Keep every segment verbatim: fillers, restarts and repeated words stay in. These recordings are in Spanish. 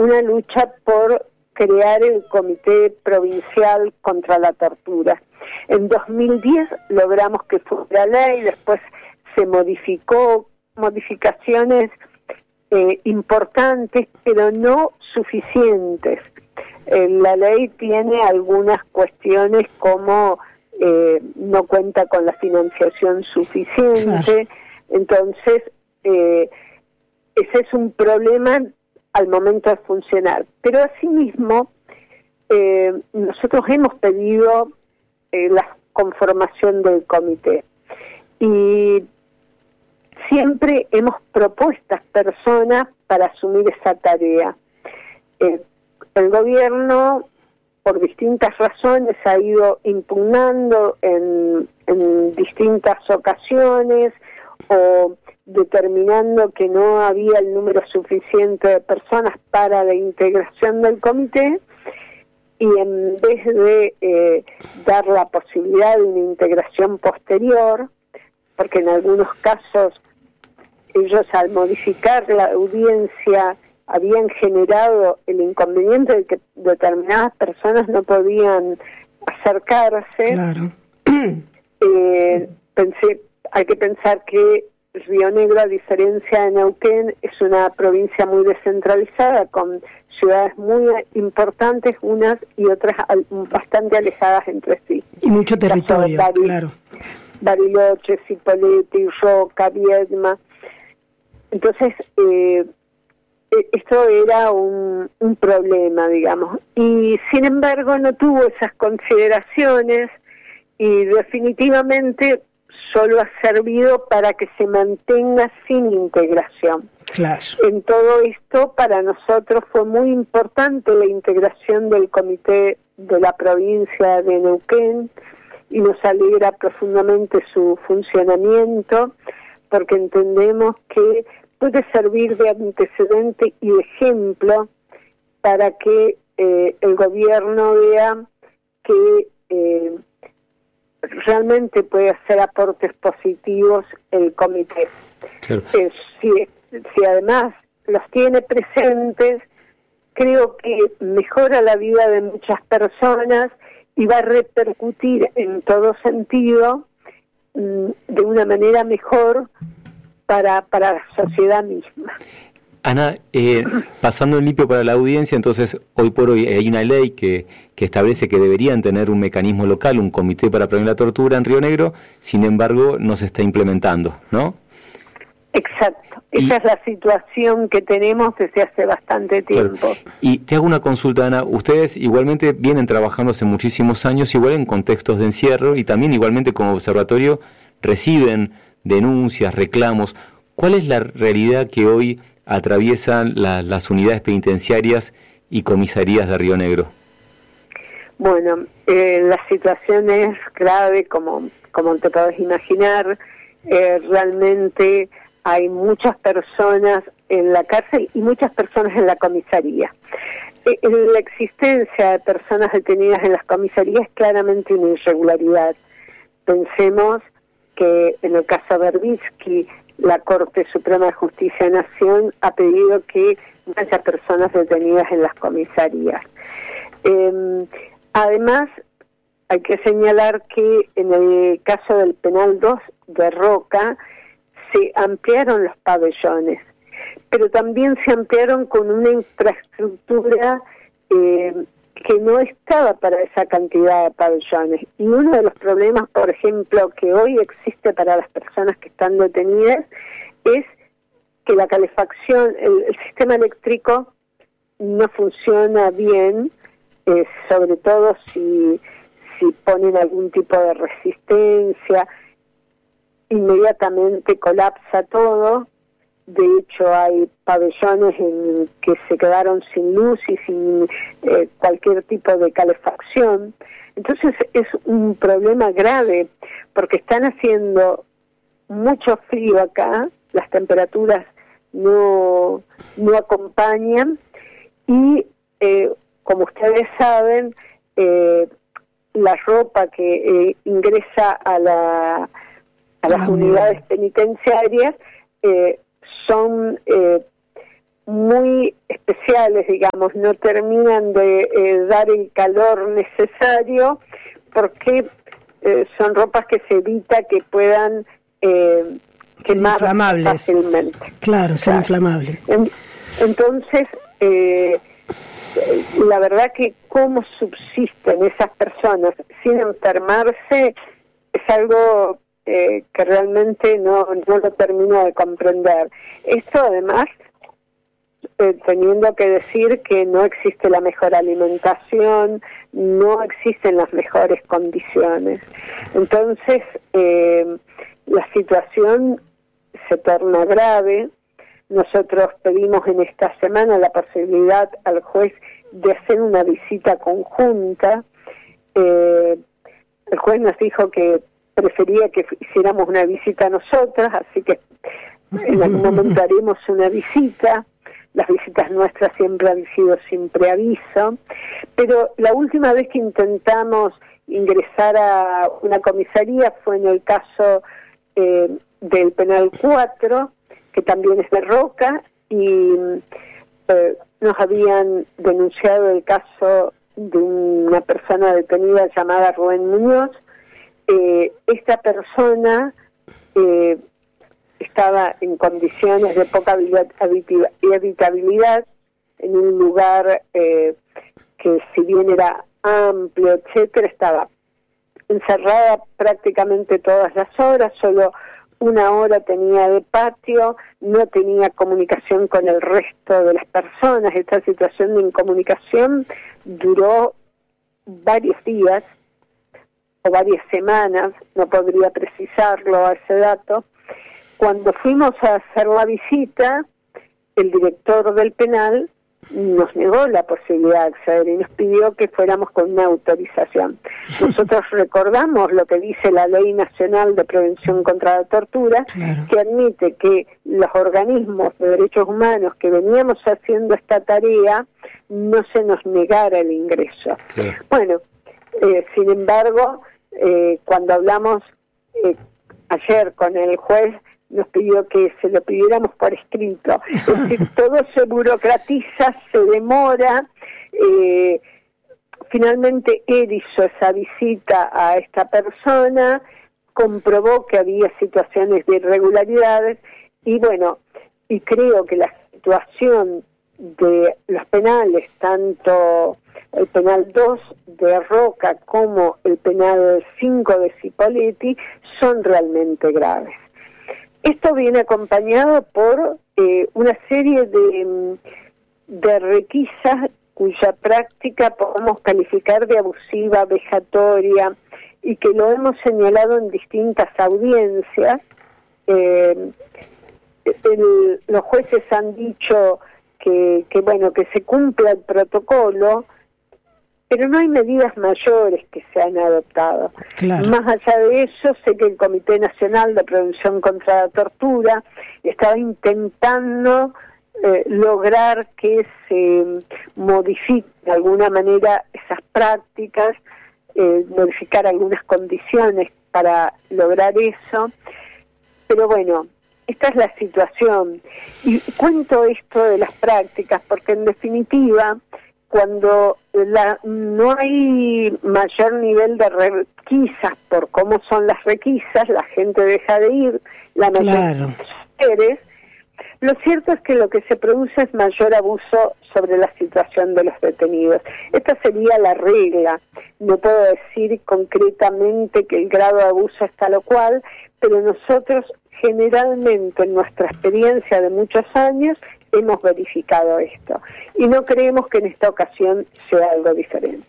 una lucha por crear el Comité Provincial contra la Tortura. En dos mil diez logramos que fuera ley, después se modificó, modificaciones eh, importantes, pero no suficientes. Eh, la ley tiene algunas cuestiones como eh, no cuenta con la financiación suficiente, claro. Entonces eh, ese es un problema al momento de funcionar. Pero asimismo, eh, nosotros hemos pedido eh, la conformación del comité y siempre hemos propuesto a personas para asumir esa tarea. Eh, el gobierno, por distintas razones, ha ido impugnando en, en distintas ocasiones o determinando que no había el número suficiente de personas para la integración del comité, y en vez de eh, dar la posibilidad de una integración posterior, porque en algunos casos ellos, al modificar la audiencia, habían generado el inconveniente de que determinadas personas no podían acercarse. Claro. eh, pensé, hay que pensar que Río Negro, a diferencia de Neuquén, es una provincia muy descentralizada, con ciudades muy importantes, unas y otras bastante alejadas entre sí. Y mucho territorio, Baril- claro. Bariloche, Cipolletti, Roca, Viedma. Entonces, eh, esto era un, un problema, digamos. Y sin embargo no tuvo esas consideraciones y definitivamente solo ha servido para que se mantenga sin integración. Claro. En todo esto, para nosotros fue muy importante la integración del comité de la provincia de Neuquén, y nos alegra profundamente su funcionamiento, porque entendemos que puede servir de antecedente y de ejemplo para que eh, el gobierno vea que eh, realmente puede hacer aportes positivos el comité. Claro. Eh, si, si además los tiene presentes, creo que mejora la vida de muchas personas y va a repercutir en todo sentido mm, de una manera mejor para, para la sociedad misma. Ana, eh, pasando en limpio para la audiencia, entonces hoy por hoy hay una ley que, que establece que deberían tener un mecanismo local, un comité para prevenir la tortura en Río Negro, sin embargo no se está implementando, ¿no? Exacto, esa y, es la situación que tenemos desde hace bastante tiempo. Claro. Y te hago una consulta, Ana, ustedes igualmente vienen trabajando hace muchísimos años, igual en contextos de encierro, y también igualmente como observatorio reciben denuncias, reclamos. ¿Cuál es la realidad que hoy atraviesan la, las unidades penitenciarias y comisarías de Río Negro? Bueno, eh, la situación es grave, como, como te podés imaginar. Eh, realmente hay muchas personas en la cárcel y muchas personas en la comisaría. Eh, la existencia de personas detenidas en las comisarías es claramente una irregularidad. Pensemos que en el caso Berbisky, la Corte Suprema de Justicia de Nación ha pedido que no haya personas detenidas en las comisarías. Eh, además, hay que señalar que en el caso del Penal dos de Roca se ampliaron los pabellones, pero también se ampliaron con una infraestructura eh, que no estaba para esa cantidad de pabellones. Y uno de los problemas, por ejemplo, que hoy existe para las personas que están detenidas es que la calefacción, el, el sistema eléctrico no funciona bien, eh, sobre todo si, si ponen algún tipo de resistencia, inmediatamente colapsa todo. De hecho, hay pabellones en que se quedaron sin luz y sin eh, cualquier tipo de calefacción. Entonces es un problema grave, porque están haciendo mucho frío acá, las temperaturas no, no acompañan, y eh, como ustedes saben, eh, la ropa que eh, ingresa a, la, a las unidades penitenciarias eh, son eh, muy especiales, digamos, no terminan de eh, dar el calor necesario porque eh, son ropas que se evita que puedan eh, quemar fácilmente. Claro, son claro. inflamables. En, entonces, eh, la verdad que cómo subsisten esas personas sin enfermarse es algo eh, que realmente no, no lo termino de comprender. Esto además, eh, teniendo que decir que no existe la mejor alimentación, no existen las mejores condiciones. Entonces, eh, la situación se torna grave. Nosotros pedimos en esta semana la posibilidad al juez de hacer una visita conjunta. Eh, el juez nos dijo que prefería que hiciéramos una visita nosotras, así que en algún momento haremos una visita. Las visitas nuestras siempre han sido sin preaviso, pero la última vez que intentamos ingresar a una comisaría fue en el caso eh, del Penal cuatro, que también es de Roca, y eh, nos habían denunciado el caso de una persona detenida llamada Rubén Muñoz. Eh, esta persona eh, estaba en condiciones de poca habitabilidad en un lugar eh, que, si bien era amplio, etcétera, estaba encerrada prácticamente todas las horas, solo una hora tenía de patio, no tenía comunicación con el resto de las personas. Esta situación de incomunicación duró varios días o varias semanas, no podría precisarlo a ese dato. Cuando fuimos a hacer la visita, el director del penal nos negó la posibilidad de acceder y nos pidió que fuéramos con una autorización. Nosotros recordamos lo que dice la Ley Nacional de Prevención contra la Tortura, claro, que admite que los organismos de derechos humanos que veníamos haciendo esta tarea no se nos negara el ingreso. Claro. Bueno, eh, sin embargo, eh, cuando hablamos eh, ayer con el juez, nos pidió que se lo pidiéramos por escrito. Es decir, todo se burocratiza, se demora. Eh, finalmente él hizo esa visita a esta persona, comprobó que había situaciones de irregularidades y bueno, y creo que la situación de los penales, tanto el penal dos de Roca como el penal cinco de Cipolletti, son realmente graves. Esto viene acompañado por eh, una serie de, de requisas cuya práctica podemos calificar de abusiva, vejatoria, y que lo hemos señalado en distintas audiencias. Eh, el, los jueces han dicho que, que bueno, que se cumpla el protocolo, pero no hay medidas mayores que se han adoptado. Claro. Más allá de eso, sé que el Comité Nacional de Prevención contra la Tortura estaba intentando eh, lograr que se modifique de alguna manera esas prácticas, eh, modificar algunas condiciones para lograr eso, pero bueno, esta es la situación. Y cuento esto de las prácticas porque en definitiva, cuando la, no hay mayor nivel de requisas por cómo son las requisas, la gente deja de ir, la mayoría claro. de las mujeres, lo cierto es que lo que se produce es mayor abuso sobre la situación de los detenidos. Esta sería la regla. No puedo decir concretamente que el grado de abuso es tal o cual, pero nosotros generalmente en nuestra experiencia de muchos años hemos verificado esto y no creemos que en esta ocasión sea algo diferente.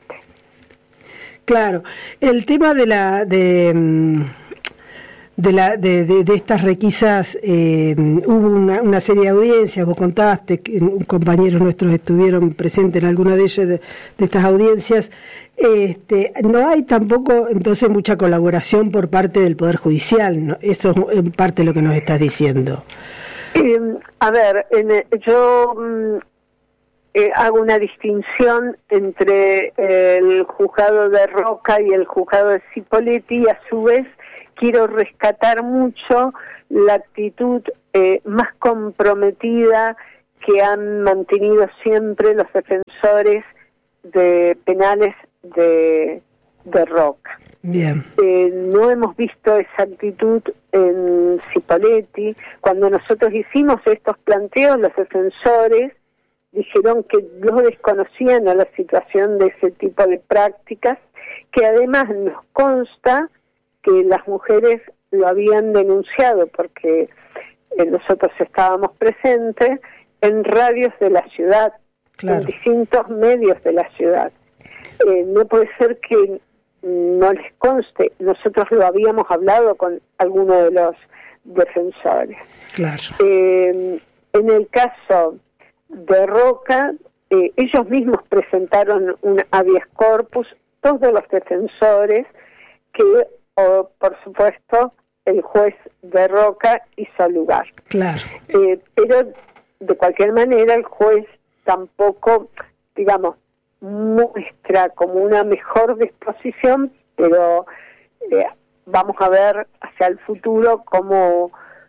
Claro, el tema de la de de la de, de, de estas requisas, eh, hubo una, una serie de audiencias, vos contaste que compañeros nuestros estuvieron presentes en alguna de ellas de, de estas audiencias. Este, no hay tampoco entonces mucha colaboración por parte del Poder Judicial, ¿no? Eso es en parte lo que nos estás diciendo. Eh, a ver, en, yo mm, eh, hago una distinción entre el juzgado de Roca y el juzgado de Cipolletti y a su vez quiero rescatar mucho la actitud eh, más comprometida que han mantenido siempre los defensores de penales de, de Roca. Bien. Eh, no hemos visto esa actitud en Cipolletti. Cuando nosotros hicimos estos planteos, los defensores dijeron que no desconocían a la situación de ese tipo de prácticas, que además nos consta que las mujeres lo habían denunciado, porque eh, nosotros estábamos presentes en radios de la ciudad, claro, en distintos medios de la ciudad. Eh, no puede ser que no les conste. Nosotros lo habíamos hablado con alguno de los defensores. Claro. Eh, en el caso de Roca, eh, ellos mismos presentaron un habeas corpus, todos los defensores, que, oh, por supuesto, el juez de Roca hizo lugar. Claro. Eh, pero, de cualquier manera, el juez tampoco, digamos, muestra como una mejor disposición, pero eh, vamos a ver hacia el futuro cómo,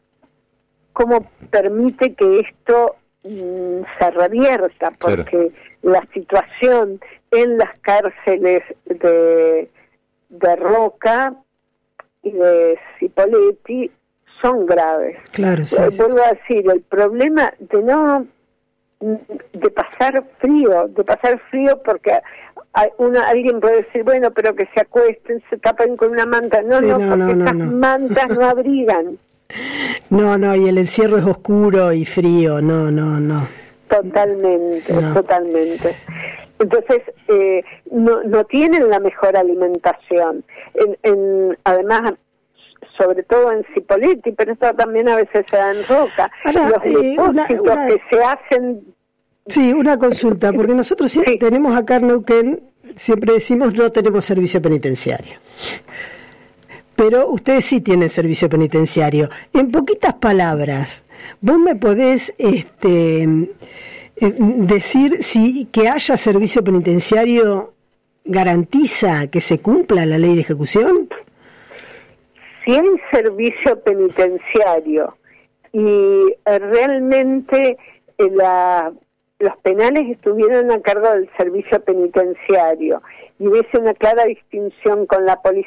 cómo permite que esto mm, se revierta, porque claro, la situación en las cárceles de, de Roca y de Cipolletti son graves. Claro, sí, eh, sí. Vuelvo a decir, el problema de no de pasar frío, de pasar frío porque hay una, alguien puede decir, bueno, pero que se acuesten, se tapen con una manta. No, sí, no, no, porque no, estas no. mantas no abrigan. No, no, y el encierro es oscuro y frío, no, no, no. Totalmente, no. totalmente. Entonces, eh, no, no tienen la mejor alimentación. En, en, además, sobre todo en Cipolletti, pero esto también a veces se da en Roca. Ahora, los eh, una, una, que se hacen... Sí, una consulta, porque nosotros sí. tenemos acá en Neuquén, siempre decimos no tenemos servicio penitenciario. Pero ustedes sí tienen servicio penitenciario. En poquitas palabras, ¿vos me podés este, decir si que haya servicio penitenciario garantiza que se cumpla la ley de ejecución? Si hay servicio penitenciario y realmente la, los penales estuvieron a cargo del servicio penitenciario y hubiese una clara distinción con la policía